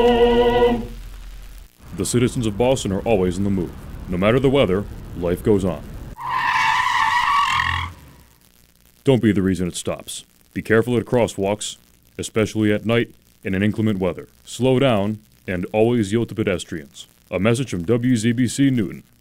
The citizens of Boston are always in the move. No matter the weather, life goes on. Don't be the reason it stops. Be careful at crosswalks, especially at night and in inclement weather. Slow down and always yield to pedestrians. A message from WZBC Newton.